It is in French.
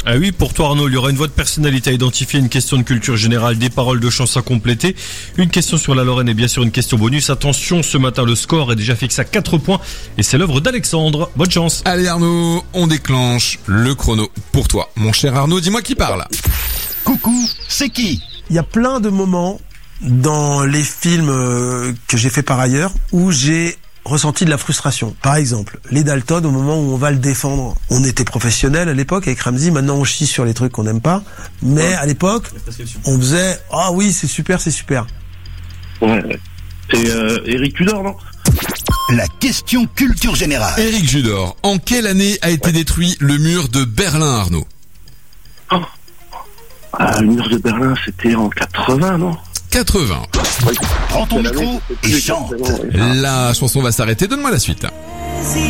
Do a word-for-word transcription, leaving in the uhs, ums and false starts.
Ah oui, pour toi Arnaud, il y aura une voix de personnalité à identifier, une question de culture générale, des paroles de chansons à compléter, une question sur la Lorraine et bien sûr une question bonus. Attention, ce matin le score est déjà fixé à quatre points et c'est l'œuvre d'Alexandre. Bonne chance. Allez Arnaud, on déclenche le chrono pour toi. Mon cher Arnaud, dis-moi qui parle. Coucou, c'est qui ? Il y a plein de moments dans les films que j'ai fait par ailleurs où j'ai ressenti de la frustration. Par exemple, les Dalton, au moment où on va le défendre, on était professionnels à l'époque avec Ramsey, maintenant on chie sur les trucs qu'on n'aime pas, mais à l'époque, on faisait « Ah oui, c'est super, c'est super ». Ouais, c'est euh, Éric Judor, non ? La question culture générale. Éric Judor, en quelle année a été détruit le mur de Berlin, Arnaud ? Oh. Ah, le mur de Berlin, c'était en quatre-vingts, non ? quatre-vingts. Prends ton micro et chante. La chanson va s'arrêter, donne-moi la suite.